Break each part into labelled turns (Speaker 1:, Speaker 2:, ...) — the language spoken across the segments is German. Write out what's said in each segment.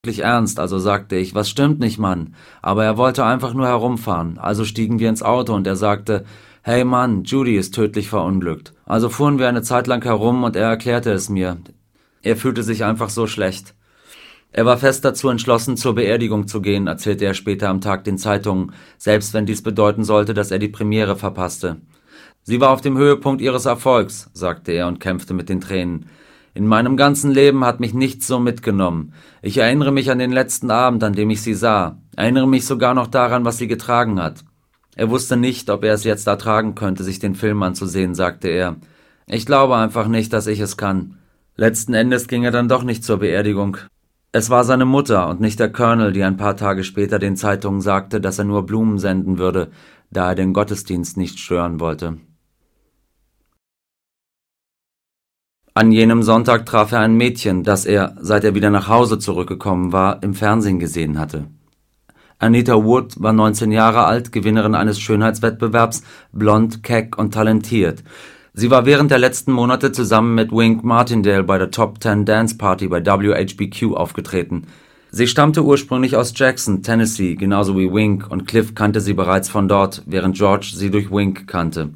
Speaker 1: wirklich ernst, also sagte ich, was stimmt nicht, Mann? Aber er wollte einfach nur herumfahren, also stiegen wir ins Auto und er sagte, hey Mann, Judy ist tödlich verunglückt. Also fuhren wir eine Zeit lang herum und er erklärte es mir. Er fühlte sich einfach so schlecht. Er war fest dazu entschlossen, zur Beerdigung zu gehen, erzählte er später am Tag den Zeitungen, selbst wenn dies bedeuten sollte, dass er die Premiere verpasste. Sie war auf dem Höhepunkt ihres Erfolgs, sagte er und kämpfte mit den Tränen. In meinem ganzen Leben hat mich nichts so mitgenommen. Ich erinnere mich an den letzten Abend, an dem ich sie sah. Erinnere mich sogar noch daran, was sie getragen hat. Er wusste nicht, ob er es jetzt ertragen könnte, sich den Film anzusehen, sagte er. Ich glaube einfach nicht, dass ich es kann. Letzten Endes ging er dann doch nicht zur Beerdigung. Es war seine Mutter und nicht der Colonel, die ein paar Tage später den Zeitungen sagte, dass er nur Blumen senden würde, da er den Gottesdienst nicht stören wollte. An jenem Sonntag traf er ein Mädchen, das er, seit er wieder nach Hause zurückgekommen war, im Fernsehen gesehen hatte. Anita Wood war 19 Jahre alt, Gewinnerin eines Schönheitswettbewerbs, blond, keck und talentiert. Sie war während der letzten Monate zusammen mit Wink Martindale bei der Top 10 Dance Party bei WHBQ aufgetreten. Sie stammte ursprünglich aus Jackson, Tennessee, genauso wie Wink, und Cliff kannte sie bereits von dort, während George sie durch Wink kannte.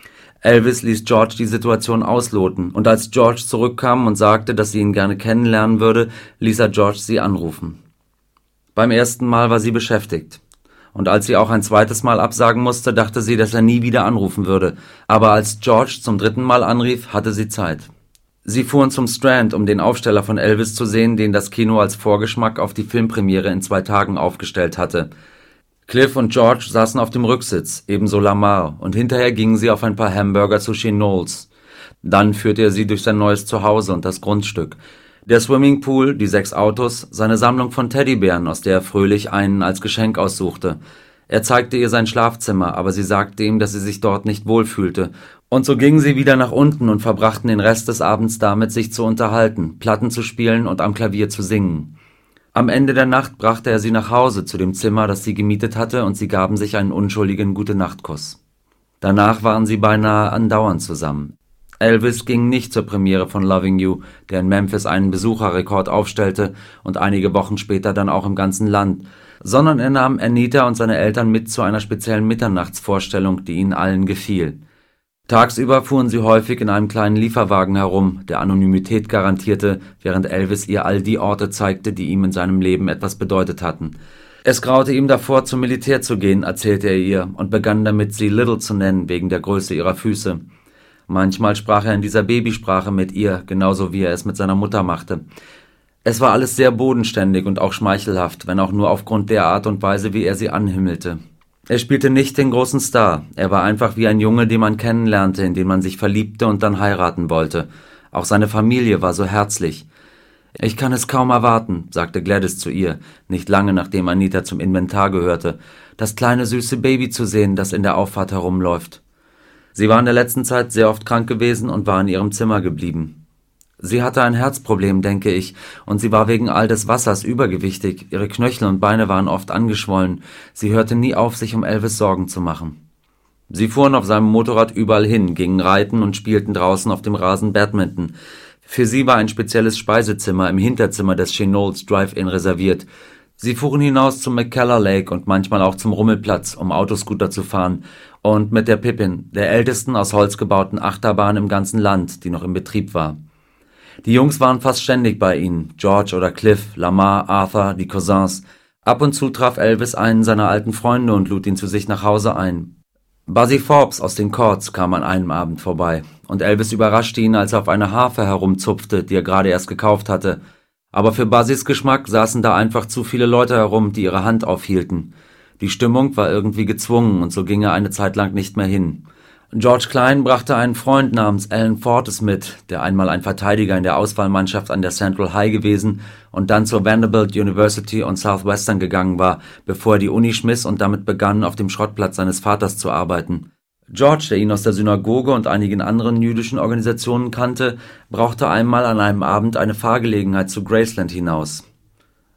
Speaker 1: Elvis ließ George die Situation ausloten, und als George zurückkam und sagte, dass sie ihn gerne kennenlernen würde, ließ er George sie anrufen. Beim ersten Mal war sie beschäftigt. Und als sie auch ein zweites Mal absagen musste, dachte sie, dass er nie wieder anrufen würde. Aber als George zum dritten Mal anrief, hatte sie Zeit. Sie fuhren zum Strand, um den Aufsteller von Elvis zu sehen, den das Kino als Vorgeschmack auf die Filmpremiere in 2 Tagen aufgestellt hatte. Cliff und George saßen auf dem Rücksitz, ebenso Lamar, und hinterher gingen sie auf ein paar Hamburger zu Chenolles. Dann führte er sie durch sein neues Zuhause und das Grundstück. Der Swimmingpool, die 6 Autos, seine Sammlung von Teddybären, aus der er fröhlich einen als Geschenk aussuchte. Er zeigte ihr sein Schlafzimmer, aber sie sagte ihm, dass sie sich dort nicht wohlfühlte. Und so gingen sie wieder nach unten und verbrachten den Rest des Abends damit, sich zu unterhalten, Platten zu spielen und am Klavier zu singen. Am Ende der Nacht brachte er sie nach Hause zu dem Zimmer, das sie gemietet hatte, und sie gaben sich einen unschuldigen Gute-Nacht-Kuss. Danach waren sie beinahe andauernd zusammen. Elvis ging nicht zur Premiere von Loving You, der in Memphis einen Besucherrekord aufstellte und einige Wochen später dann auch im ganzen Land, sondern er nahm Anita und seine Eltern mit zu einer speziellen Mitternachtsvorstellung, die ihnen allen gefiel. Tagsüber fuhren sie häufig in einem kleinen Lieferwagen herum, der Anonymität garantierte, während Elvis ihr all die Orte zeigte, die ihm in seinem Leben etwas bedeutet hatten. Es graute ihm davor, zum Militär zu gehen, erzählte er ihr, und begann damit, sie Little zu nennen, wegen der Größe ihrer Füße. Manchmal sprach er in dieser Babysprache mit ihr, genauso wie er es mit seiner Mutter machte. Es war alles sehr bodenständig und auch schmeichelhaft, wenn auch nur aufgrund der Art und Weise, wie er sie anhimmelte. Er spielte nicht den großen Star, er war einfach wie ein Junge, den man kennenlernte, in den man sich verliebte und dann heiraten wollte. Auch seine Familie war so herzlich. »Ich kann es kaum erwarten«, sagte Gladys zu ihr, nicht lange nachdem Anita zum Inventar gehörte, »das kleine süße Baby zu sehen, das in der Auffahrt herumläuft.« Sie war in der letzten Zeit sehr oft krank gewesen und war in ihrem Zimmer geblieben. Sie hatte ein Herzproblem, denke ich, und sie war wegen all des Wassers übergewichtig, ihre Knöchel und Beine waren oft angeschwollen, sie hörte nie auf, sich um Elvis Sorgen zu machen. Sie fuhren auf seinem Motorrad überall hin, gingen reiten und spielten draußen auf dem Rasen Badminton. Für sie war ein spezielles Speisezimmer im Hinterzimmer des Chenolles Drive-In reserviert. Sie fuhren hinaus zum McKellar Lake und manchmal auch zum Rummelplatz, um Autoscooter zu fahren, und mit der Pippin, der ältesten aus Holz gebauten Achterbahn im ganzen Land, die noch in Betrieb war. Die Jungs waren fast ständig bei ihnen, George oder Cliff, Lamar, Arthur, die Cousins. Ab und zu traf Elvis einen seiner alten Freunde und lud ihn zu sich nach Hause ein. Buzzy Forbes aus den Chords kam an einem Abend vorbei, und Elvis überraschte ihn, als er auf eine Harfe herumzupfte, die er gerade erst gekauft hatte. Aber für Buzzys Geschmack saßen da einfach zu viele Leute herum, die ihre Hand aufhielten. Die Stimmung war irgendwie gezwungen, und so ging er eine Zeit lang nicht mehr hin. George Klein brachte einen Freund namens Alan Fortes mit, der einmal ein Verteidiger in der Auswahlmannschaft an der Central High gewesen und dann zur Vanderbilt University und Southwestern gegangen war, bevor er die Uni schmiss und damit begann, auf dem Schrottplatz seines Vaters zu arbeiten. George, der ihn aus der Synagoge und einigen anderen jüdischen Organisationen kannte, brauchte einmal an einem Abend eine Fahrgelegenheit zu Graceland hinaus.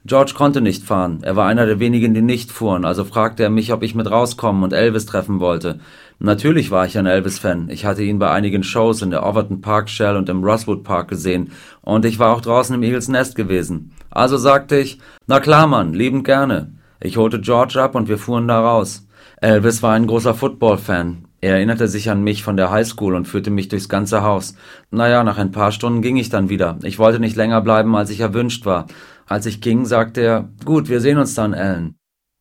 Speaker 1: George konnte nicht fahren, er war einer der wenigen, die nicht fuhren, also fragte er mich, ob ich mit rauskommen und Elvis treffen wollte. Natürlich war ich ein Elvis-Fan, ich hatte ihn bei einigen Shows in der Overton Park Shell und im Rosewood Park gesehen und ich war auch draußen im Eagles Nest gewesen. Also sagte ich, na klar Mann, liebend gerne. Ich holte George ab und wir fuhren da raus. Elvis war ein großer Football-Fan. Er erinnerte sich an mich von der Highschool und führte mich durchs ganze Haus. Naja, nach ein paar Stunden ging ich dann wieder. Ich wollte nicht länger bleiben, als ich erwünscht war. Als ich ging, sagte er, gut, wir sehen uns dann, Alan.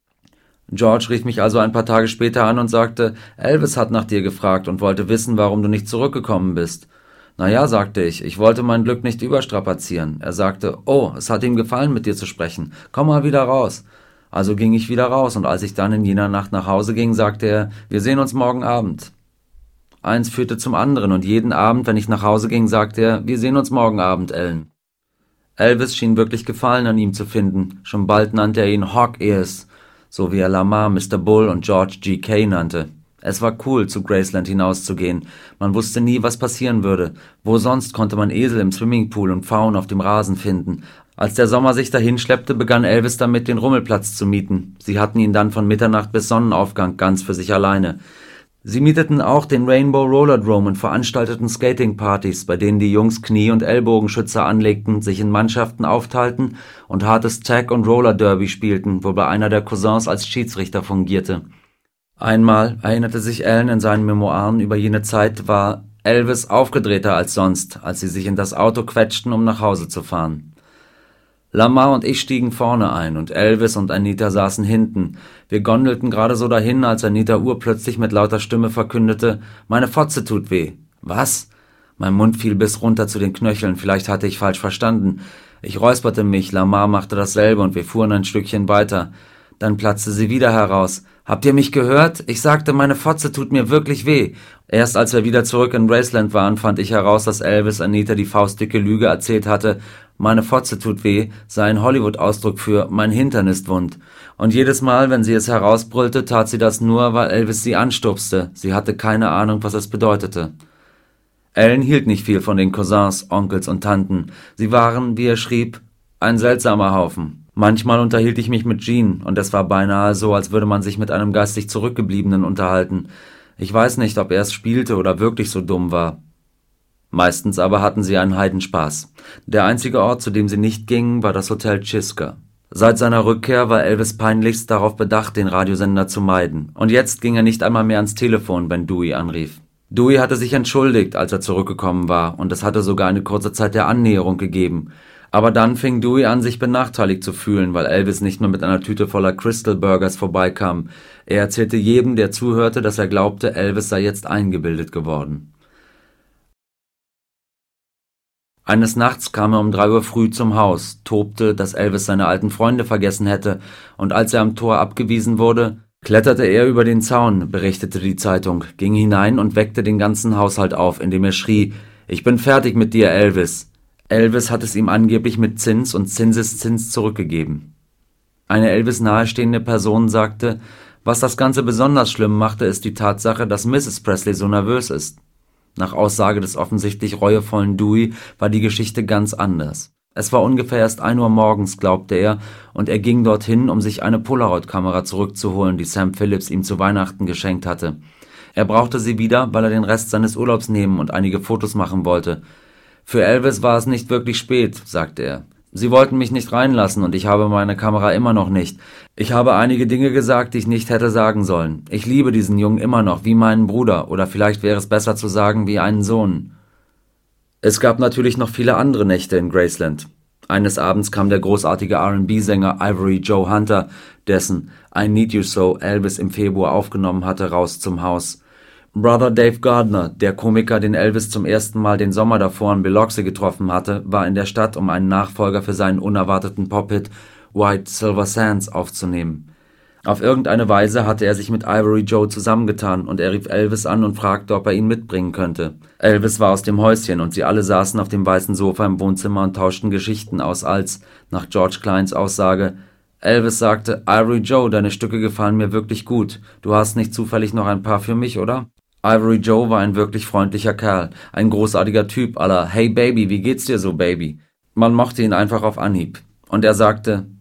Speaker 1: George rief mich also ein paar Tage später an und sagte, Elvis hat nach dir gefragt und wollte wissen, warum du nicht zurückgekommen bist. Naja, sagte ich wollte mein Glück nicht überstrapazieren. Er sagte, oh, es hat ihm gefallen, mit dir zu sprechen. Komm mal wieder raus. Also ging ich wieder raus und als ich dann in jener Nacht nach Hause ging, sagte er, wir sehen uns morgen Abend. Eins führte zum anderen und jeden Abend, wenn ich nach Hause ging, sagte er, wir sehen uns morgen Abend, Alan. Elvis schien wirklich Gefallen an ihm zu finden. Schon bald nannte er ihn Hawk Ears, so wie er Lamar, Mr. Bull und George G.K. nannte. Es war cool, zu Graceland hinauszugehen. Man wusste nie, was passieren würde. Wo sonst konnte man Esel im Swimmingpool und Pfauen auf dem Rasen finden. Als der Sommer sich dahinschleppte, begann Elvis damit, den Rummelplatz zu mieten. Sie hatten ihn dann von Mitternacht bis Sonnenaufgang ganz für sich alleine. Sie mieteten auch den Rainbow Rollerdrome und veranstalteten Skatingpartys, bei denen die Jungs Knie- und Ellbogenschützer anlegten, sich in Mannschaften aufteilten und hartes Tag- und Roller-Derby spielten, wobei einer der Cousins als Schiedsrichter fungierte. Einmal, erinnerte sich Alan in seinen Memoiren über jene Zeit, war Elvis aufgedrehter als sonst, als sie sich in das Auto quetschten, um nach Hause zu fahren. Lamar und ich stiegen vorne ein und Elvis und Anita saßen hinten. Wir gondelten gerade so dahin, als Anita urplötzlich mit lauter Stimme verkündete, meine Fotze tut weh. Was? Mein Mund fiel bis runter zu den Knöcheln, vielleicht hatte ich falsch verstanden. Ich räusperte mich, Lamar machte dasselbe und wir fuhren ein Stückchen weiter. Dann platzte sie wieder heraus. Habt ihr mich gehört? Ich sagte, meine Fotze tut mir wirklich weh. Erst als wir wieder zurück in Graceland waren, fand ich heraus, dass Elvis Anita die faustdicke Lüge erzählt hatte, meine Fotze tut weh, sei ein Hollywood-Ausdruck für mein Hintern ist wund. Und jedes Mal, wenn sie es herausbrüllte, tat sie das nur, weil Elvis sie anstupste. Sie hatte keine Ahnung, was es bedeutete. Alan hielt nicht viel von den Cousins, Onkels und Tanten. Sie waren, wie er schrieb, ein seltsamer Haufen. Manchmal unterhielt ich mich mit Jean, und es war beinahe so, als würde man sich mit einem geistig Zurückgebliebenen unterhalten. Ich weiß nicht, ob er es spielte oder wirklich so dumm war. Meistens aber hatten sie einen Heidenspaß. Der einzige Ort, zu dem sie nicht gingen, war das Hotel Chiska. Seit seiner Rückkehr war Elvis peinlichst darauf bedacht, den Radiosender zu meiden. Und jetzt ging er nicht einmal mehr ans Telefon, wenn Dewey anrief. Dewey hatte sich entschuldigt, als er zurückgekommen war, und es hatte sogar eine kurze Zeit der Annäherung gegeben. Aber dann fing Dewey an, sich benachteiligt zu fühlen, weil Elvis nicht mehr mit einer Tüte voller Crystal Burgers vorbeikam. Er erzählte jedem, der zuhörte, dass er glaubte, Elvis sei jetzt eingebildet geworden. Eines Nachts kam er um 3 Uhr früh zum Haus, tobte, dass Elvis seine alten Freunde vergessen hätte, und als er am Tor abgewiesen wurde, kletterte er über den Zaun, berichtete die Zeitung, ging hinein und weckte den ganzen Haushalt auf, indem er schrie, »Ich bin fertig mit dir, Elvis!« Elvis hat es ihm angeblich mit Zins und Zinseszins zurückgegeben. Eine Elvis nahestehende Person sagte, was das Ganze besonders schlimm machte, ist die Tatsache, dass Mrs. Presley so nervös ist. Nach Aussage des offensichtlich reuevollen Dewey war die Geschichte ganz anders. Es war ungefähr erst 1 Uhr morgens, glaubte er, und er ging dorthin, um sich eine Polaroid-Kamera zurückzuholen, die Sam Phillips ihm zu Weihnachten geschenkt hatte. Er brauchte sie wieder, weil er den Rest seines Urlaubs nehmen und einige Fotos machen wollte. Für Elvis war es nicht wirklich spät, sagte er. Sie wollten mich nicht reinlassen und ich habe meine Kamera immer noch nicht. Ich habe einige Dinge gesagt, die ich nicht hätte sagen sollen. Ich liebe diesen Jungen immer noch, wie meinen Bruder, oder vielleicht wäre es besser zu sagen, wie einen Sohn. Es gab natürlich noch viele andere Nächte in Graceland. Eines Abends kam der großartige R&B-Sänger Ivory Joe Hunter, dessen I Need You So Elvis im Februar aufgenommen hatte, raus zum Haus. Brother Dave Gardner, der Komiker, den Elvis zum ersten Mal den Sommer davor in Biloxi getroffen hatte, war in der Stadt, um einen Nachfolger für seinen unerwarteten Pop-Hit White Silver Sands aufzunehmen. Auf irgendeine Weise hatte er sich mit Ivory Joe zusammengetan und er rief Elvis an und fragte, ob er ihn mitbringen könnte. Elvis war aus dem Häuschen und sie alle saßen auf dem weißen Sofa im Wohnzimmer und tauschten Geschichten aus als, nach George Kleins Aussage, Elvis sagte, Ivory Joe, deine Stücke gefallen mir wirklich gut. Du hast nicht zufällig noch ein paar für mich, oder? Ivory Joe war ein wirklich freundlicher Kerl, ein großartiger Typ à la Hey Baby, wie geht's dir so, Baby? Man mochte ihn einfach auf Anhieb. Und er sagte,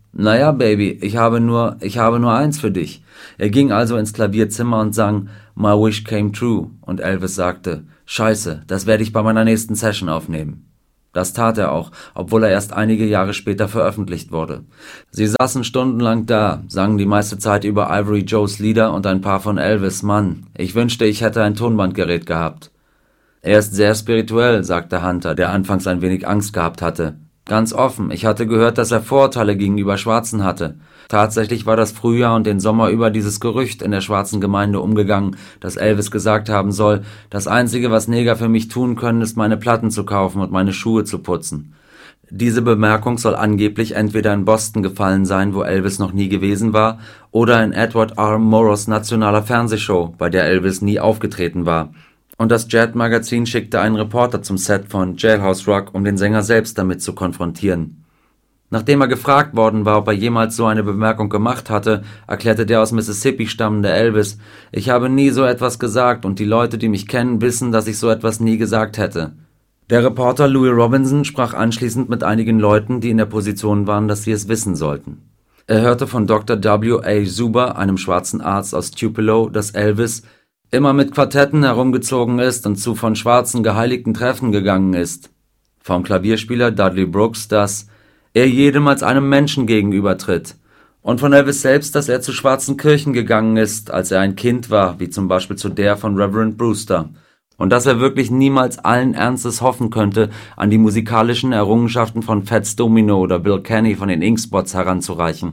Speaker 1: Naja, Baby, ich habe nur eins für dich. Er ging also ins Klavierzimmer und sang My Wish Came True und Elvis sagte, Scheiße, das werde ich bei meiner nächsten Session aufnehmen. Das tat er auch, obwohl er erst einige Jahre später veröffentlicht wurde. Sie saßen stundenlang da, sangen die meiste Zeit über Ivory Joes Lieder und ein paar von Elvis. Mann, ich wünschte, ich hätte ein Tonbandgerät gehabt. Er ist sehr spirituell, sagte Hunter, der anfangs ein wenig Angst gehabt hatte. Ganz offen, ich hatte gehört, dass er Vorurteile gegenüber Schwarzen hatte. Tatsächlich war das Frühjahr und den Sommer über dieses Gerücht in der schwarzen Gemeinde umgegangen, dass Elvis gesagt haben soll, das Einzige, was Neger für mich tun können, ist meine Platten zu kaufen und meine Schuhe zu putzen. Diese Bemerkung soll angeblich entweder in Boston gefallen sein, wo Elvis noch nie gewesen war, oder in Edward R. Murrows nationaler Fernsehshow, bei der Elvis nie aufgetreten war. Und das Jet-Magazin schickte einen Reporter zum Set von Jailhouse Rock, um den Sänger selbst damit zu konfrontieren. Nachdem er gefragt worden war, ob er jemals so eine Bemerkung gemacht hatte, erklärte der aus Mississippi stammende Elvis, ich habe nie so etwas gesagt und die Leute, die mich kennen, wissen, dass ich so etwas nie gesagt hätte. Der Reporter Louis Robinson sprach anschließend mit einigen Leuten, die in der Position waren, dass sie es wissen sollten. Er hörte von Dr. W. A. Zuber, einem schwarzen Arzt aus Tupelo, dass Elvis immer mit Quartetten herumgezogen ist und zu von Schwarzen geheiligten Treffen gegangen ist. Vom Klavierspieler Dudley Brooks, dass er jedem als einem Menschen gegenübertritt. Und von Elvis selbst, dass er zu schwarzen Kirchen gegangen ist, als er ein Kind war, wie zum Beispiel zu der von Reverend Brewster. Und dass er wirklich niemals allen Ernstes hoffen könnte, an die musikalischen Errungenschaften von Fats Domino oder Bill Kenny von den Ink Spots heranzureichen.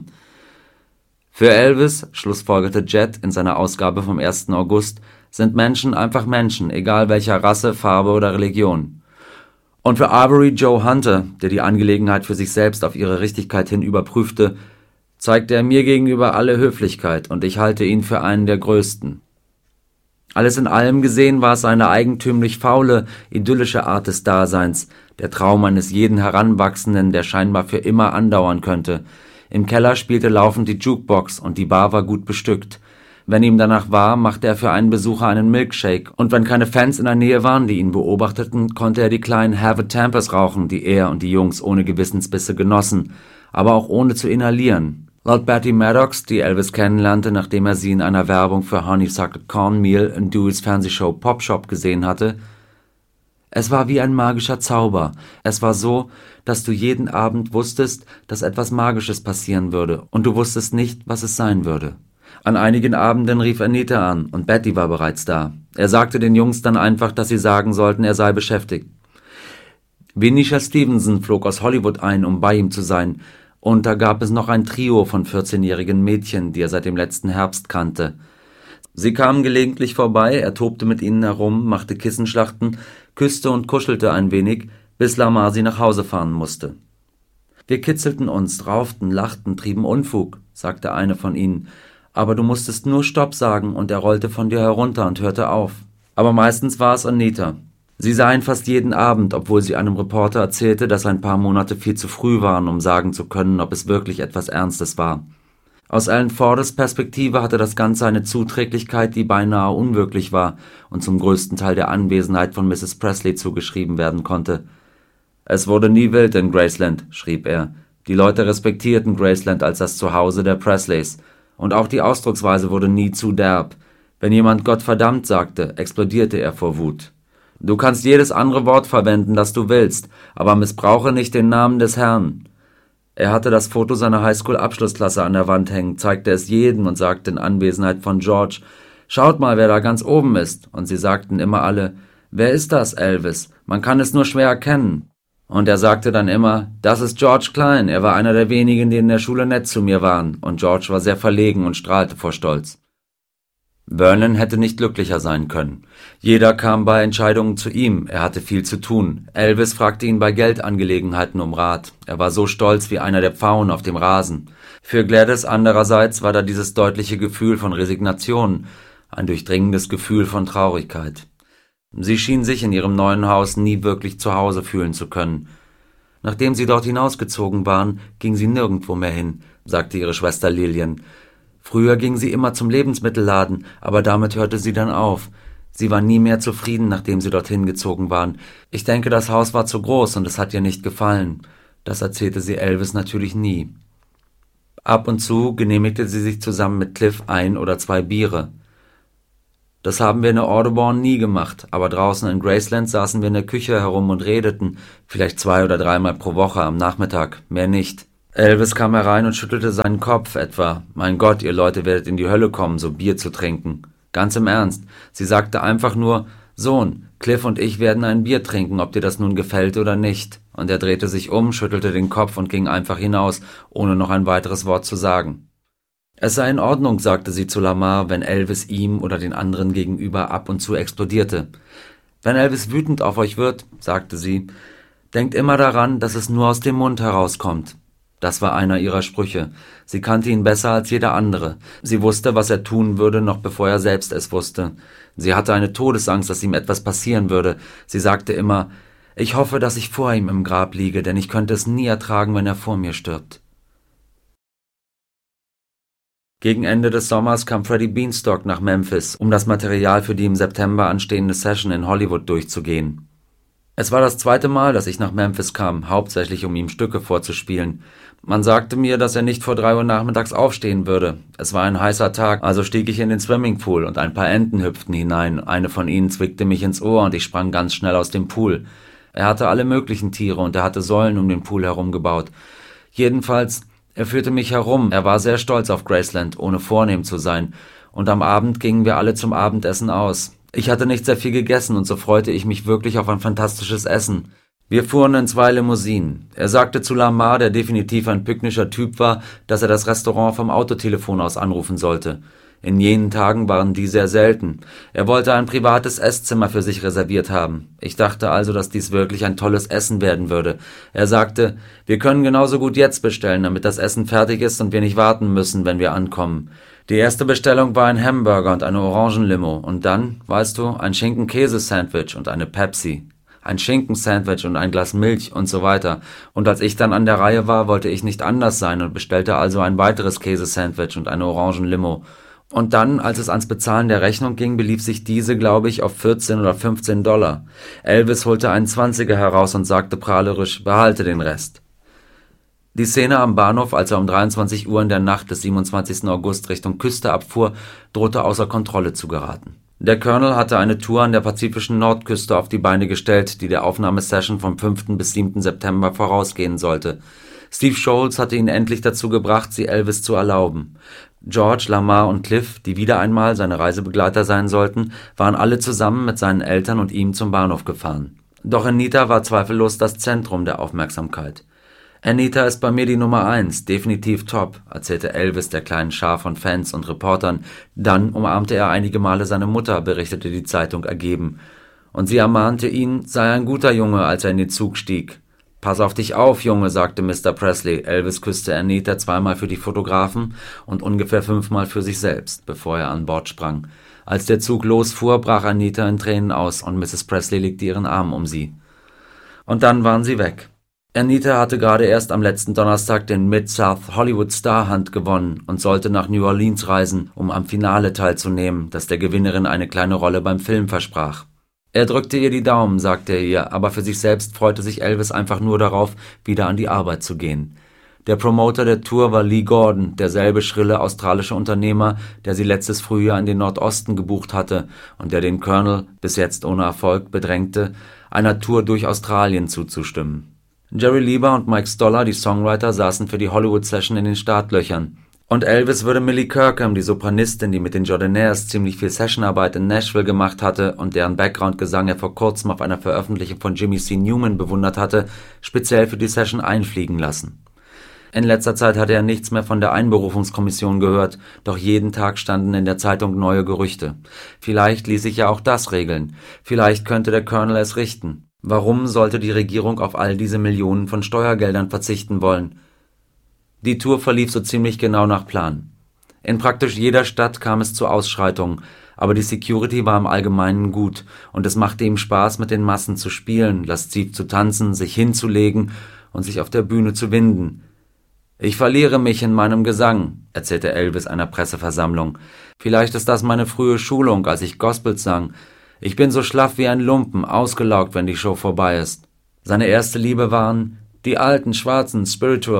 Speaker 1: Für Elvis, schlussfolgerte Jet in seiner Ausgabe vom 1. August, sind Menschen einfach Menschen, egal welcher Rasse, Farbe oder Religion. Und für Ivory Joe Hunter, der die Angelegenheit für sich selbst auf ihre Richtigkeit hin überprüfte, zeigte er mir gegenüber alle Höflichkeit und ich halte ihn für einen der Größten. Alles in allem gesehen war es eine eigentümlich faule, idyllische Art des Daseins, der Traum eines jeden Heranwachsenden, der scheinbar für immer andauern könnte. Im Keller spielte laufend die Jukebox und die Bar war gut bestückt. Wenn ihm danach war, machte er für einen Besucher einen Milkshake und wenn keine Fans in der Nähe waren, die ihn beobachteten, konnte er die kleinen Have Tampers rauchen, die er und die Jungs ohne Gewissensbisse genossen, aber auch ohne zu inhalieren. Laut Betty Maddox, die Elvis kennenlernte, nachdem er sie in einer Werbung für Honeysuckle Cornmeal in Deweys Fernsehshow Pop Shop gesehen hatte, es war wie ein magischer Zauber. Es war so, dass du jeden Abend wusstest, dass etwas Magisches passieren würde und du wusstest nicht, was es sein würde. An einigen Abenden rief Anita an und Betty war bereits da. Er sagte den Jungs dann einfach, dass sie sagen sollten, er sei beschäftigt. Venetia Stevenson flog aus Hollywood ein, um bei ihm zu sein, und da gab es noch ein Trio von 14-jährigen Mädchen, die er seit dem letzten Herbst kannte. Sie kamen gelegentlich vorbei, er tobte mit ihnen herum, machte Kissenschlachten, küsste und kuschelte ein wenig, bis Lamar sie nach Hause fahren musste. Wir kitzelten uns, rauften, lachten, trieben Unfug, sagte eine von ihnen, aber du musstest nur Stopp sagen und er rollte von dir herunter und hörte auf. Aber meistens war es Anita. Sie sah ihn fast jeden Abend, obwohl sie einem Reporter erzählte, dass ein paar Monate viel zu früh waren, um sagen zu können, ob es wirklich etwas Ernstes war. Aus Alan Fordes Perspektive hatte das Ganze eine Zuträglichkeit, die beinahe unwirklich war und zum größten Teil der Anwesenheit von Mrs. Presley zugeschrieben werden konnte. Es wurde nie wild in Graceland, schrieb er. Die Leute respektierten Graceland als das Zuhause der Presleys. Und auch die Ausdrucksweise wurde nie zu derb. Wenn jemand Gott verdammt sagte, explodierte er vor Wut. Du kannst jedes andere Wort verwenden, das du willst, aber missbrauche nicht den Namen des Herrn. Er hatte das Foto seiner Highschool-Abschlussklasse an der Wand hängen, zeigte es jedem und sagte in Anwesenheit von George, »Schaut mal, wer da ganz oben ist.« Und sie sagten immer alle, »Wer ist das, Elvis? Man kann es nur schwer erkennen.« Und er sagte dann immer, »Das ist George Klein, er war einer der wenigen, die in der Schule nett zu mir waren.« Und George war sehr verlegen und strahlte vor Stolz. Vernon hätte nicht glücklicher sein können. Jeder kam bei Entscheidungen zu ihm, er hatte viel zu tun. Elvis fragte ihn bei Geldangelegenheiten um Rat. Er war so stolz wie einer der Pfauen auf dem Rasen. Für Gladys andererseits war da dieses deutliche Gefühl von Resignation, ein durchdringendes Gefühl von Traurigkeit. Sie schien sich in ihrem neuen Haus nie wirklich zu Hause fühlen zu können. Nachdem sie dort hinausgezogen waren, ging sie nirgendwo mehr hin, sagte ihre Schwester Lillian. Früher ging sie immer zum Lebensmittelladen, aber damit hörte sie dann auf. Sie war nie mehr zufrieden, nachdem sie dorthin gezogen waren. Ich denke, das Haus war zu groß und es hat ihr nicht gefallen. Das erzählte sie Elvis natürlich nie. Ab und zu genehmigte sie sich zusammen mit Cliff 1 oder 2 Biere. Das haben wir in der Audubon nie gemacht, aber draußen in Graceland saßen wir in der Küche herum und redeten, vielleicht 2 oder 3 Mal pro Woche am Nachmittag, mehr nicht. Elvis kam herein und schüttelte seinen Kopf etwa. Mein Gott, ihr Leute werdet in die Hölle kommen, so Bier zu trinken. Ganz im Ernst. Sie sagte einfach nur, Sohn, Cliff und ich werden ein Bier trinken, ob dir das nun gefällt oder nicht. Und er drehte sich um, schüttelte den Kopf und ging einfach hinaus, ohne noch ein weiteres Wort zu sagen. Es sei in Ordnung, sagte sie zu Lamar, wenn Elvis ihm oder den anderen gegenüber ab und zu explodierte. Wenn Elvis wütend auf euch wird, sagte sie, denkt immer daran, dass es nur aus dem Mund herauskommt. Das war einer ihrer Sprüche. Sie kannte ihn besser als jeder andere. Sie wusste, was er tun würde, noch bevor er selbst es wusste. Sie hatte eine Todesangst, dass ihm etwas passieren würde. Sie sagte immer, ich hoffe, dass ich vor ihm im Grab liege, denn ich könnte es nie ertragen, wenn er vor mir stirbt. Gegen Ende des Sommers kam Freddie Beanstalk nach Memphis, um das Material für die im September anstehende Session in Hollywood durchzugehen. Es war das 2. Mal, dass ich nach Memphis kam, hauptsächlich um ihm Stücke vorzuspielen. Man sagte mir, dass er nicht vor 3 Uhr nachmittags aufstehen würde. Es war ein heißer Tag, also stieg ich in den Swimmingpool und ein paar Enten hüpften hinein. Eine von ihnen zwickte mich ins Ohr und ich sprang ganz schnell aus dem Pool. Er hatte alle möglichen Tiere und er hatte Säulen um den Pool herum gebaut. Jedenfalls, er führte mich herum. Er war sehr stolz auf Graceland, ohne vornehm zu sein. Und am Abend gingen wir alle zum Abendessen aus. Ich hatte nicht sehr viel gegessen und so freute ich mich wirklich auf ein fantastisches Essen. Wir fuhren in 2 Limousinen. Er sagte zu Lamar, der definitiv ein pyknischer Typ war, dass er das Restaurant vom Autotelefon aus anrufen sollte. In jenen Tagen waren die sehr selten. Er wollte ein privates Esszimmer für sich reserviert haben. Ich dachte also, dass dies wirklich ein tolles Essen werden würde. Er sagte, wir können genauso gut jetzt bestellen, damit das Essen fertig ist und wir nicht warten müssen, wenn wir ankommen. Die erste Bestellung war ein Hamburger und eine Orangenlimo und dann, weißt du, ein Schinken-Käse-Sandwich und eine Pepsi. Ein Schinkensandwich und ein Glas Milch und so weiter. Und als ich dann an der Reihe war, wollte ich nicht anders sein und bestellte also ein weiteres Käsesandwich und eine Orangenlimo. Und dann, als es ans Bezahlen der Rechnung ging, belief sich diese, glaube ich, auf 14 oder 15 $. Elvis holte einen 20er heraus und sagte prahlerisch, behalte den Rest. Die Szene am Bahnhof, als er um 23 Uhr in der Nacht des 27. August Richtung Küste abfuhr, drohte außer Kontrolle zu geraten. Der Colonel hatte eine Tour an der pazifischen Nordküste auf die Beine gestellt, die der Aufnahmesession vom 5. bis 7. September vorausgehen sollte. Steve Sholes hatte ihn endlich dazu gebracht, sie Elvis zu erlauben. George, Lamar und Cliff, die wieder einmal seine Reisebegleiter sein sollten, waren alle zusammen mit seinen Eltern und ihm zum Bahnhof gefahren. Doch Anita war zweifellos das Zentrum der Aufmerksamkeit. Anita ist bei mir die Nummer 1, definitiv top, erzählte Elvis der kleinen Schar von Fans und Reportern. Dann umarmte er einige Male seine Mutter, berichtete die Zeitung ergeben. Und sie ermahnte ihn, sei ein guter Junge, als er in den Zug stieg. Pass auf dich auf, Junge, sagte Mr. Presley. Elvis küsste Anita 2-mal für die Fotografen und ungefähr 5-mal für sich selbst, bevor er an Bord sprang. Als der Zug losfuhr, brach Anita in Tränen aus und Mrs. Presley legte ihren Arm um sie. Und dann waren sie weg. Anita hatte gerade erst am letzten Donnerstag den Mid-South Hollywood Star Hunt gewonnen und sollte nach New Orleans reisen, um am Finale teilzunehmen, das der Gewinnerin eine kleine Rolle beim Film versprach. Er drückte ihr die Daumen, sagte er ihr, aber für sich selbst freute sich Elvis einfach nur darauf, wieder an die Arbeit zu gehen. Der Promoter der Tour war Lee Gordon, derselbe schrille australische Unternehmer, der sie letztes Frühjahr in den Nordosten gebucht hatte und der den Colonel, bis jetzt ohne Erfolg, bedrängte, einer Tour durch Australien zuzustimmen. Jerry Lieber und Mike Stoller, die Songwriter, saßen für die Hollywood-Session in den Startlöchern. Und Elvis würde Millie Kirkham, die Sopranistin, die mit den Jordanaires ziemlich viel Sessionarbeit in Nashville gemacht hatte und deren Background-Gesang er vor kurzem auf einer Veröffentlichung von Jimmy C. Newman bewundert hatte, speziell für die Session einfliegen lassen. In letzter Zeit hatte er nichts mehr von der Einberufungskommission gehört, doch jeden Tag standen in der Zeitung neue Gerüchte. Vielleicht ließ sich ja auch das regeln. Vielleicht könnte der Colonel es richten. Warum sollte die Regierung auf all diese Millionen von Steuergeldern verzichten wollen? Die Tour verlief so ziemlich genau nach Plan. In praktisch jeder Stadt kam es zu Ausschreitungen, aber die Security war im Allgemeinen gut und es machte ihm Spaß, mit den Massen zu spielen, lasziv zu tanzen, sich hinzulegen und sich auf der Bühne zu winden. »Ich verliere mich in meinem Gesang«, erzählte Elvis einer Presseversammlung. »Vielleicht ist das meine frühe Schulung, als ich Gospels sang. Ich bin so schlaff wie ein Lumpen, ausgelaugt, wenn die Show vorbei ist.« Seine erste Liebe waren die alten, schwarzen Spirituals.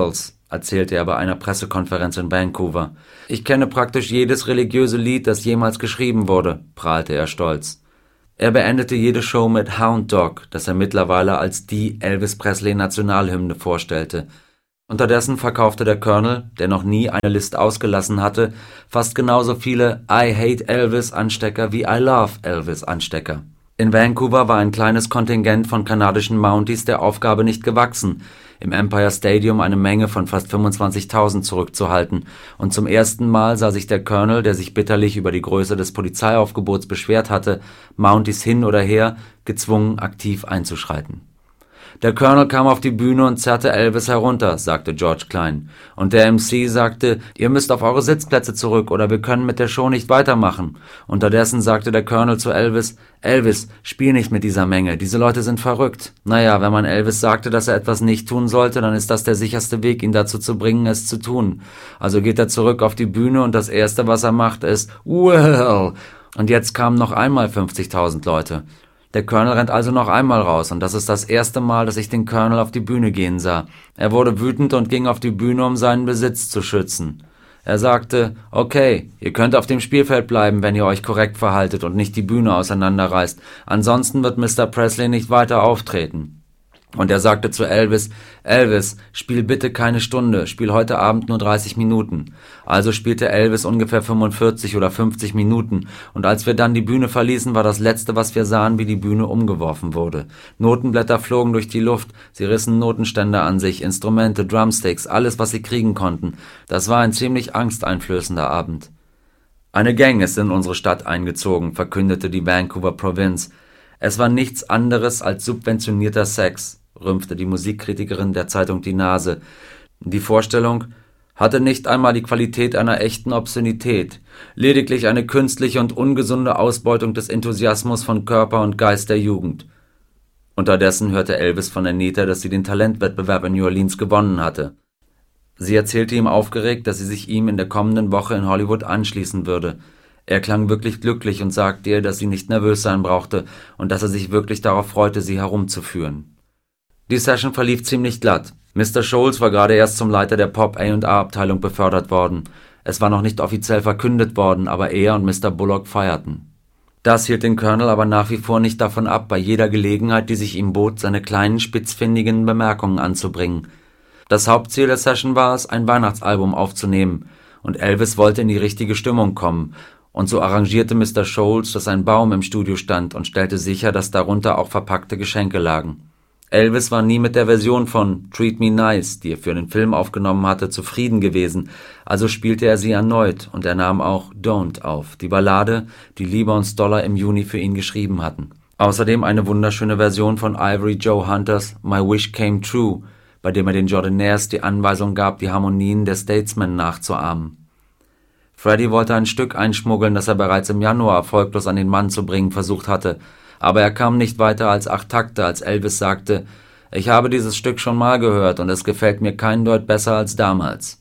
Speaker 1: erzählte er bei einer Pressekonferenz in Vancouver. »Ich kenne praktisch jedes religiöse Lied, das jemals geschrieben wurde«, prahlte er stolz. Er beendete jede Show mit Hound Dog, das er mittlerweile als die Elvis-Presley-Nationalhymne vorstellte. Unterdessen verkaufte der Colonel, der noch nie eine List ausgelassen hatte, fast genauso viele I Hate Elvis-Anstecker wie I Love Elvis-Anstecker. In Vancouver war ein kleines Kontingent von kanadischen Mounties der Aufgabe nicht gewachsen, im Empire Stadium eine Menge von fast 25.000 zurückzuhalten, und zum ersten Mal sah sich der Colonel, der sich bitterlich über die Größe des Polizeiaufgebots beschwert hatte, Mounties hin oder her, gezwungen, aktiv einzuschreiten. »Der Colonel kam auf die Bühne und zerrte Elvis herunter«, sagte George Klein, und der MC sagte, »Ihr müsst auf eure Sitzplätze zurück oder wir können mit der Show nicht weitermachen.« Unterdessen sagte der Colonel zu Elvis, »Elvis, spiel nicht mit dieser Menge, diese Leute sind verrückt.« Naja, wenn man Elvis sagte, dass er etwas nicht tun sollte, dann ist das der sicherste Weg, ihn dazu zu bringen, es zu tun. Also geht er zurück auf die Bühne und das Erste, was er macht, ist, »Well«, und jetzt kamen noch einmal 50.000 Leute. Der Colonel rennt also noch einmal raus, und das ist das erste Mal, dass ich den Colonel auf die Bühne gehen sah. Er wurde wütend und ging auf die Bühne, um seinen Besitz zu schützen. Er sagte, okay, ihr könnt auf dem Spielfeld bleiben, wenn ihr euch korrekt verhaltet und nicht die Bühne auseinanderreißt. Ansonsten wird Mr. Presley nicht weiter auftreten. Und er sagte zu Elvis, Elvis, spiel bitte keine Stunde, spiel heute Abend nur 30 Minuten. Also spielte Elvis ungefähr 45 oder 50 Minuten, und als wir dann die Bühne verließen, war das Letzte, was wir sahen, wie die Bühne umgeworfen wurde. Notenblätter flogen durch die Luft, sie rissen Notenständer an sich, Instrumente, Drumsticks, alles, was sie kriegen konnten. Das war ein ziemlich angsteinflößender Abend. Eine Gang ist in unsere Stadt eingezogen, verkündete die Vancouver Province. Es war nichts anderes als subventionierter Sex, rümpfte die Musikkritikerin der Zeitung Die Nase. Die Vorstellung hatte nicht einmal die Qualität einer echten Obszönität, lediglich eine künstliche und ungesunde Ausbeutung des Enthusiasmus von Körper und Geist der Jugend. Unterdessen hörte Elvis von Anita, dass sie den Talentwettbewerb in New Orleans gewonnen hatte. Sie erzählte ihm aufgeregt, dass sie sich ihm in der kommenden Woche in Hollywood anschließen würde. Er klang wirklich glücklich und sagte ihr, dass sie nicht nervös sein brauchte und dass er sich wirklich darauf freute, sie herumzuführen. Die Session verlief ziemlich glatt. Mr. Scholes war gerade erst zum Leiter der Pop-A&R-Abteilung befördert worden. Es war noch nicht offiziell verkündet worden, aber er und Mr. Bullock feierten. Das hielt den Colonel aber nach wie vor nicht davon ab, bei jeder Gelegenheit, die sich ihm bot, seine kleinen, spitzfindigen Bemerkungen anzubringen. Das Hauptziel der Session war es, ein Weihnachtsalbum aufzunehmen, und Elvis wollte in die richtige Stimmung kommen, und so arrangierte Mr. Scholes, dass ein Baum im Studio stand, und stellte sicher, dass darunter auch verpackte Geschenke lagen. Elvis war nie mit der Version von Treat Me Nice, die er für den Film aufgenommen hatte, zufrieden gewesen, also spielte er sie erneut, und er nahm auch Don't auf, die Ballade, die Lieber und Stoller im Juni für ihn geschrieben hatten. Außerdem eine wunderschöne Version von Ivory Joe Hunters My Wish Came True, bei dem er den Jordanaires die Anweisung gab, die Harmonien der Statesmen nachzuahmen. Freddie wollte ein Stück einschmuggeln, das er bereits im Januar erfolglos an den Mann zu bringen versucht hatte, aber er kam nicht weiter als 8 Takte, als Elvis sagte, »Ich habe dieses Stück schon mal gehört und es gefällt mir kein Deut besser als damals.«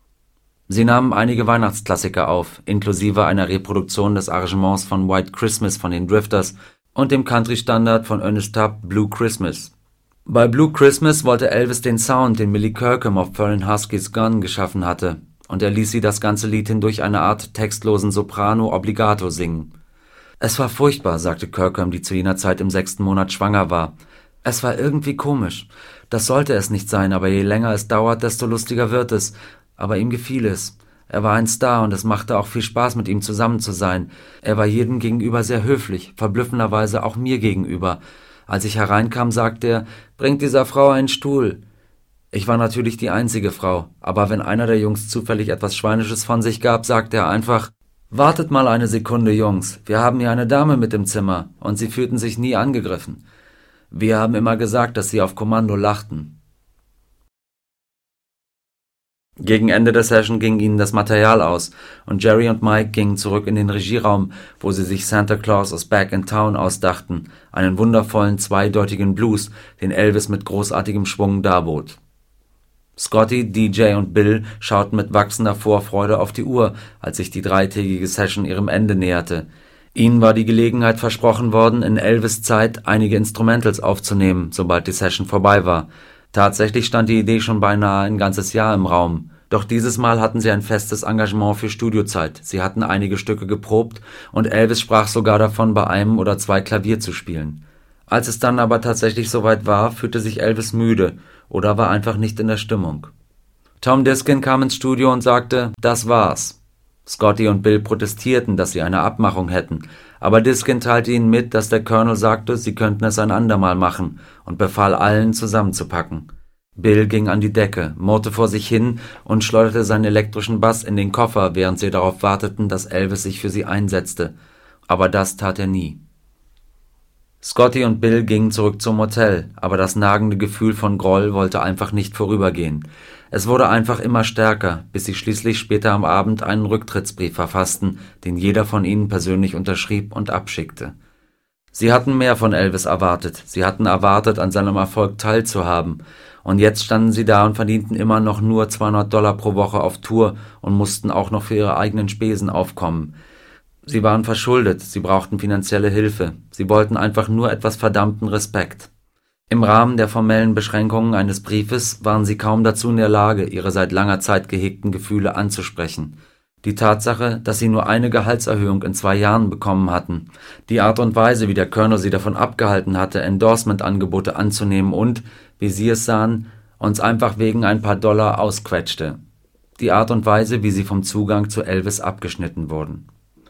Speaker 1: Sie nahmen einige Weihnachtsklassiker auf, inklusive einer Reproduktion des Arrangements von White Christmas von den Drifters und dem Country-Standard von Ernest Tubb, Blue Christmas. Bei Blue Christmas wollte Elvis den Sound, den Millie Kirkham auf Furrin Huskies Gun geschaffen hatte, und er ließ sie das ganze Lied hindurch eine Art textlosen Soprano-Obligato singen. »Es war furchtbar«, sagte Kirkham, die zu jener Zeit im 6. Monat schwanger war. »Es war irgendwie komisch. Das sollte es nicht sein, aber je länger es dauert, desto lustiger wird es. Aber ihm gefiel es. Er war ein Star und es machte auch viel Spaß, mit ihm zusammen zu sein. Er war jedem gegenüber sehr höflich, verblüffenderweise auch mir gegenüber. Als ich hereinkam, sagte er, »Bringt dieser Frau einen Stuhl.« Ich war natürlich die einzige Frau, aber wenn einer der Jungs zufällig etwas Schweinisches von sich gab, sagte er einfach, »Wartet mal eine Sekunde, Jungs, wir haben hier eine Dame mit im Zimmer«, und sie fühlten sich nie angegriffen. Wir haben immer gesagt, dass sie auf Kommando lachten. Gegen Ende der Session ging ihnen das Material aus, und Jerry und Mike gingen zurück in den Regieraum, wo sie sich Santa Claus is Back in Town ausdachten, einen wundervollen zweideutigen Blues, den Elvis mit großartigem Schwung darbot. Scotty, DJ und Bill schauten mit wachsender Vorfreude auf die Uhr, als sich die dreitägige Session ihrem Ende näherte. Ihnen war die Gelegenheit versprochen worden, in Elvis' Zeit einige Instrumentals aufzunehmen, sobald die Session vorbei war. Tatsächlich stand die Idee schon beinahe ein ganzes Jahr im Raum. Doch dieses Mal hatten sie ein festes Engagement für Studiozeit. Sie hatten einige Stücke geprobt und Elvis sprach sogar davon, bei einem oder zwei Klavier zu spielen. Als es dann aber tatsächlich soweit war, fühlte sich Elvis müde oder war einfach nicht in der Stimmung. Tom Diskin kam ins Studio und sagte, das war's. Scotty und Bill protestierten, dass sie eine Abmachung hätten, aber Diskin teilte ihnen mit, dass der Colonel sagte, sie könnten es ein andermal machen und befahl allen, zusammenzupacken. Bill ging an die Decke, murrte vor sich hin und schleuderte seinen elektrischen Bass in den Koffer, während sie darauf warteten, dass Elvis sich für sie einsetzte. Aber das tat er nie. Scotty und Bill gingen zurück zum Motel, aber das nagende Gefühl von Groll wollte einfach nicht vorübergehen. Es wurde einfach immer stärker, bis sie schließlich später am Abend einen Rücktrittsbrief verfassten, den jeder von ihnen persönlich unterschrieb und abschickte. Sie hatten mehr von Elvis erwartet, sie hatten erwartet, an seinem Erfolg teilzuhaben, und jetzt standen sie da und verdienten immer noch nur $200 pro Woche auf Tour und mussten auch noch für ihre eigenen Spesen aufkommen. Sie waren verschuldet, sie brauchten finanzielle Hilfe, sie wollten einfach nur etwas verdammten Respekt. Im Rahmen der formellen Beschränkungen eines Briefes waren sie kaum dazu in der Lage, ihre seit langer Zeit gehegten Gefühle anzusprechen. Die Tatsache, dass sie nur eine Gehaltserhöhung in 2 Jahren bekommen hatten, die Art und Weise, wie der Colonel sie davon abgehalten hatte, Endorsement-Angebote anzunehmen und, wie sie es sahen, uns einfach wegen ein paar Dollar ausquetschte. Die Art und Weise, wie sie vom Zugang zu Elvis abgeschnitten wurden.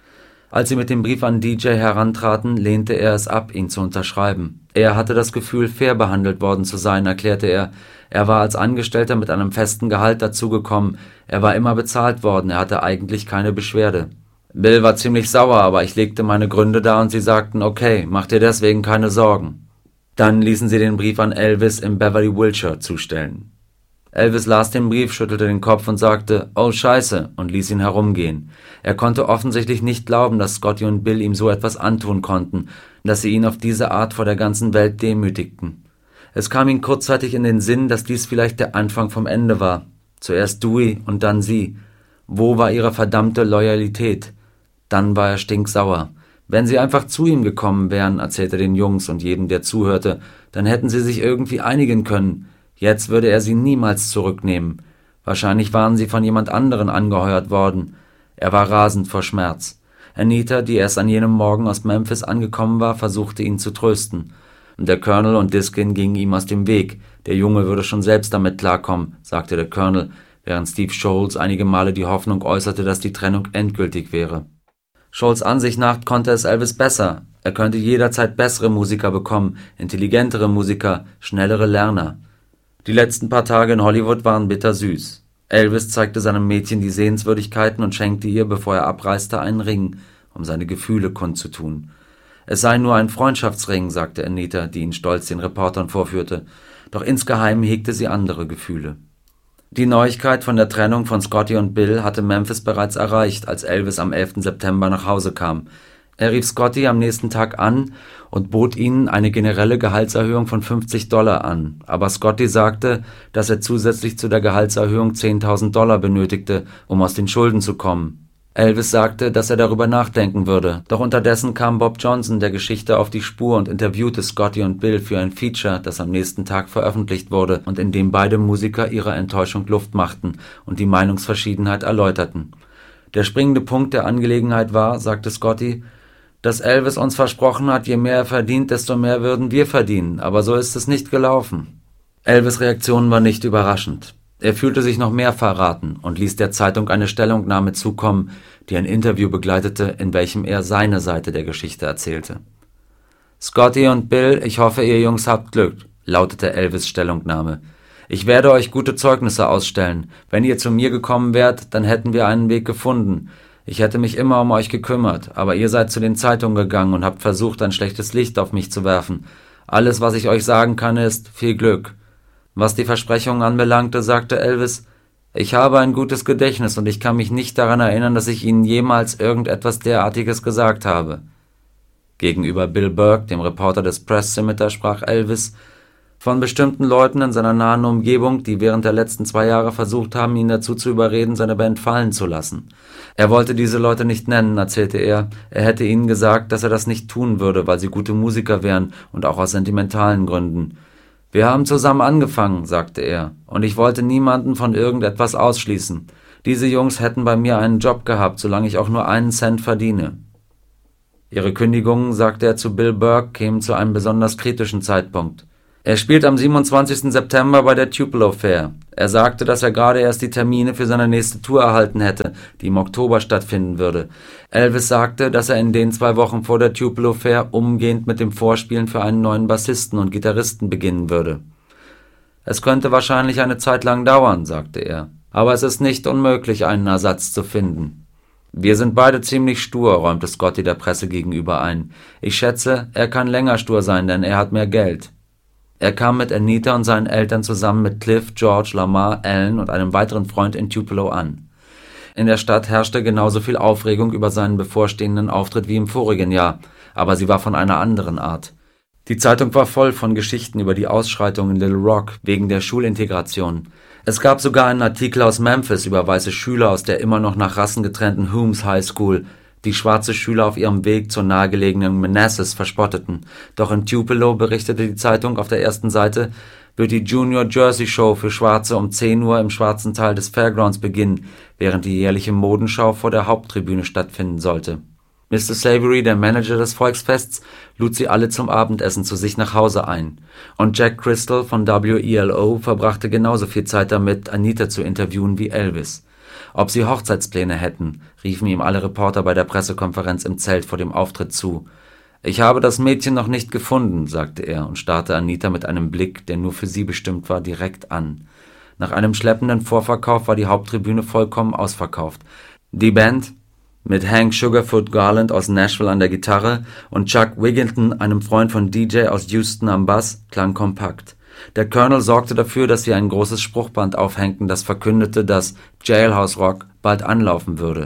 Speaker 1: Als sie mit dem Brief an DJ herantraten, lehnte er es ab, ihn zu unterschreiben. Er hatte das Gefühl, fair behandelt worden zu sein, erklärte er. Er war als Angestellter mit einem festen Gehalt dazugekommen. Er war immer bezahlt worden, er hatte eigentlich keine Beschwerde. Bill war ziemlich sauer, aber ich legte meine Gründe dar und sie sagten, okay, mach dir deswegen keine Sorgen. Dann ließen sie den Brief an Elvis im Beverly Wilshire zustellen. Elvis las den Brief, schüttelte den Kopf und sagte, oh Scheiße, und ließ ihn herumgehen. Er konnte offensichtlich nicht glauben, dass Scotty und Bill ihm so etwas antun konnten, dass sie ihn auf diese Art vor der ganzen Welt demütigten. Es kam ihm kurzzeitig in den Sinn, dass dies vielleicht der Anfang vom Ende war. Zuerst Dewey und dann sie. Wo war ihre verdammte Loyalität? Dann war er stinksauer. Wenn sie einfach zu ihm gekommen wären, erzählte den Jungs und jedem, der zuhörte, dann hätten sie sich irgendwie einigen können. Jetzt würde er sie niemals zurücknehmen. Wahrscheinlich waren sie von jemand anderen angeheuert worden. Er war rasend vor Schmerz. Anita, die erst an jenem Morgen aus Memphis angekommen war, versuchte ihn zu trösten. Der Colonel und Diskin gingen ihm aus dem Weg. Der Junge würde schon selbst damit klarkommen, sagte der Colonel, während Steve Sholes einige Male die Hoffnung äußerte, dass die Trennung endgültig wäre. Sholes Ansicht nach konnte es Elvis besser. Er könnte jederzeit bessere Musiker bekommen, intelligentere Musiker, schnellere Lerner. Die letzten paar Tage in Hollywood waren bittersüß. Elvis zeigte seinem Mädchen die Sehenswürdigkeiten und schenkte ihr, bevor er abreiste, einen Ring, um seine Gefühle kundzutun. Es sei nur ein Freundschaftsring, sagte Anita, die ihn stolz den Reportern vorführte, doch insgeheim hegte sie andere Gefühle. Die Neuigkeit von der Trennung von Scotty und Bill hatte Memphis bereits erreicht, als Elvis am 11. September nach Hause kam. Er rief Scotty am nächsten Tag an und bot ihnen eine generelle Gehaltserhöhung von $50 an, aber Scotty sagte, dass er zusätzlich zu der Gehaltserhöhung $10.000 benötigte, um aus den Schulden zu kommen. Elvis sagte, dass er darüber nachdenken würde, doch unterdessen kam Bob Johnson der Geschichte auf die Spur und interviewte Scotty und Bill für ein Feature, das am nächsten Tag veröffentlicht wurde und in dem beide Musiker ihrer Enttäuschung Luft machten und die Meinungsverschiedenheit erläuterten. Der springende Punkt der Angelegenheit war, sagte Scotty, dass Elvis uns versprochen hat, je mehr er verdient, desto mehr würden wir verdienen, aber so ist es nicht gelaufen. Elvis' Reaktion war nicht überraschend. Er fühlte sich noch mehr verraten und ließ der Zeitung eine Stellungnahme zukommen, die ein Interview begleitete, in welchem er seine Seite der Geschichte erzählte. Scotty und Bill, ich hoffe, ihr Jungs habt Glück, lautete Elvis' Stellungnahme. Ich werde euch gute Zeugnisse ausstellen. Wenn ihr zu mir gekommen wärt, dann hätten wir einen Weg gefunden. Ich hätte mich immer um euch gekümmert, aber ihr seid zu den Zeitungen gegangen und habt versucht, ein schlechtes Licht auf mich zu werfen. Alles, was ich euch sagen kann, ist viel Glück. Was die Versprechungen anbelangte, sagte Elvis, ich habe ein gutes Gedächtnis und ich kann mich nicht daran erinnern, dass ich Ihnen jemals irgendetwas derartiges gesagt habe. Gegenüber Bill Burke, dem Reporter des Press Scimitar, sprach Elvis von bestimmten Leuten in seiner nahen Umgebung, die während der letzten 2 Jahre versucht haben, ihn dazu zu überreden, seine Band fallen zu lassen. Er wollte diese Leute nicht nennen, erzählte er. Er hätte ihnen gesagt, dass er das nicht tun würde, weil sie gute Musiker wären und auch aus sentimentalen Gründen. »Wir haben zusammen angefangen«, sagte er, »und ich wollte niemanden von irgendetwas ausschließen. Diese Jungs hätten bei mir einen Job gehabt, solange ich auch nur einen Cent verdiene.« Ihre Kündigungen, sagte er zu Bill Burke, kämen zu einem besonders kritischen Zeitpunkt. Er spielt am 27. September bei der Tupelo Fair. Er sagte, dass er gerade erst die Termine für seine nächste Tour erhalten hätte, die im Oktober stattfinden würde. Elvis sagte, dass er in den 2 Wochen vor der Tupelo Fair umgehend mit dem Vorspielen für einen neuen Bassisten und Gitarristen beginnen würde. »Es könnte wahrscheinlich eine Zeit lang dauern«, sagte er, »aber es ist nicht unmöglich, einen Ersatz zu finden.« »Wir sind beide ziemlich stur«, räumte Scotty der Presse gegenüber ein. »Ich schätze, er kann länger stur sein, denn er hat mehr Geld.« Er kam mit Anita und seinen Eltern zusammen mit Cliff, George, Lamar, Alan und einem weiteren Freund in Tupelo an. In der Stadt herrschte genauso viel Aufregung über seinen bevorstehenden Auftritt wie im vorigen Jahr, aber sie war von einer anderen Art. Die Zeitung war voll von Geschichten über die Ausschreitungen in Little Rock wegen der Schulintegration. Es gab sogar einen Artikel aus Memphis über weiße Schüler aus der immer noch nach Rassen getrennten Humes High School, die schwarze Schüler auf ihrem Weg zur nahegelegenen Manassas verspotteten. Doch in Tupelo, berichtete die Zeitung auf der ersten Seite, wird die Junior Jersey Show für Schwarze um 10 Uhr im schwarzen Teil des Fairgrounds beginnen, während die jährliche Modenschau vor der Haupttribüne stattfinden sollte. Mr. Slavery, der Manager des Volksfests, lud sie alle zum Abendessen zu sich nach Hause ein. Und Jack Crystal von WELO verbrachte genauso viel Zeit damit, Anita zu interviewen wie Elvis. Ob sie Hochzeitspläne hätten, riefen ihm alle Reporter bei der Pressekonferenz im Zelt vor dem Auftritt zu. »Ich habe das Mädchen noch nicht gefunden«, sagte er und starrte Anita mit einem Blick, der nur für sie bestimmt war, direkt an. Nach einem schleppenden Vorverkauf war die Haupttribüne vollkommen ausverkauft. Die Band, mit Hank Sugarfoot Garland aus Nashville an der Gitarre und Chuck Wigginton, einem Freund von DJ aus Houston, am Bass, klang kompakt. Der Colonel sorgte dafür, dass sie ein großes Spruchband aufhängten, das verkündete, dass Jailhouse Rock bald anlaufen würde.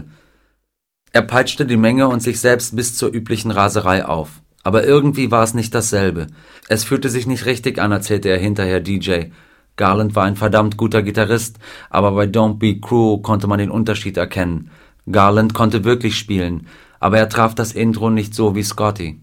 Speaker 1: Er peitschte die Menge und sich selbst bis zur üblichen Raserei auf. Aber irgendwie war es nicht dasselbe. Es fühlte sich nicht richtig an, erzählte er hinterher DJ. Garland war ein verdammt guter Gitarrist, aber bei Don't Be Cruel konnte man den Unterschied erkennen. Garland konnte wirklich spielen, aber er traf das Intro nicht so wie Scotty.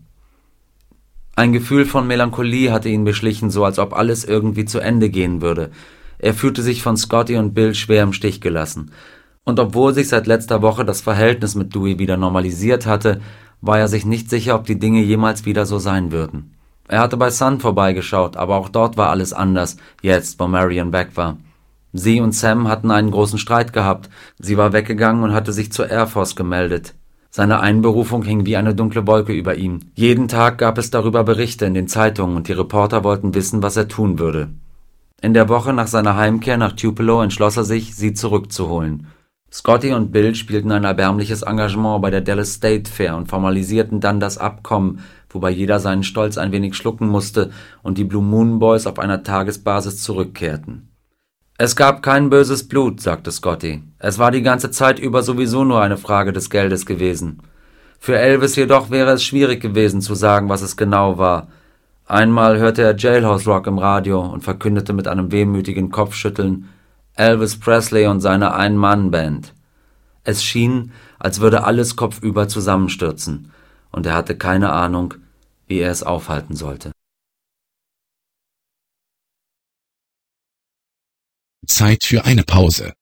Speaker 1: Ein Gefühl von Melancholie hatte ihn beschlichen, so als ob alles irgendwie zu Ende gehen würde. Er fühlte sich von Scotty und Bill schwer im Stich gelassen. Und obwohl sich seit letzter Woche das Verhältnis mit Dewey wieder normalisiert hatte, war er sich nicht sicher, ob die Dinge jemals wieder so sein würden. Er hatte bei Sun vorbeigeschaut, aber auch dort war alles anders, jetzt, wo Marion weg war. Sie und Sam hatten einen großen Streit gehabt. Sie war weggegangen und hatte sich zur Air Force gemeldet. Seine Einberufung hing wie eine dunkle Wolke über ihm. Jeden Tag gab es darüber Berichte in den Zeitungen und die Reporter wollten wissen, was er tun würde. In der Woche nach seiner Heimkehr nach Tupelo entschloss er sich, sie zurückzuholen. Scotty und Bill spielten ein erbärmliches Engagement bei der Dallas State Fair und formalisierten dann das Abkommen, wobei jeder seinen Stolz ein wenig schlucken musste und die Blue Moon Boys auf einer Tagesbasis zurückkehrten. »Es gab kein böses Blut«, sagte Scotty. »Es war die ganze Zeit über sowieso nur eine Frage des Geldes gewesen. Für Elvis jedoch wäre es schwierig gewesen zu sagen, was es genau war. Einmal hörte er Jailhouse Rock im Radio und verkündete mit einem wehmütigen Kopfschütteln: Elvis Presley und seine Ein-Mann-Band. Es schien, als würde alles kopfüber zusammenstürzen, und er hatte keine Ahnung, wie er es aufhalten sollte.
Speaker 2: Zeit für eine Pause.